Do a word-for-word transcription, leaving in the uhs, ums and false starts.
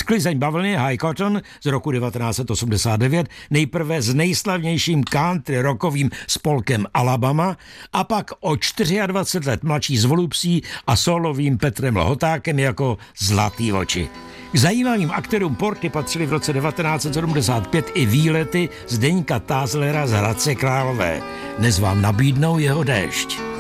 Sklizeň bavlny High Cotton z roku devatenáct set osmdesát devět, nejprve s nejslavnějším country rockovým spolkem Alabama a pak o dvacet čtyři let mladší s Volupsí a solovým Petrem Lhotákem jako Zlatý oči. K zajímavým aktérům Porty patřili v roce devatenáct set sedmdesát pět i výlety Zdeňka Tázlera z Hradce Králové. Dnes vám nabídnou jeho déšť.